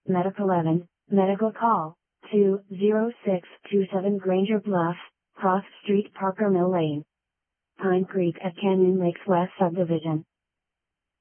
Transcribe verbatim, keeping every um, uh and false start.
Medic eleven, medical call, two zero six two seven Granger Bluff, Cross Street Parker Mill Lane. Pine Creek at Canyon Lakes West Subdivision.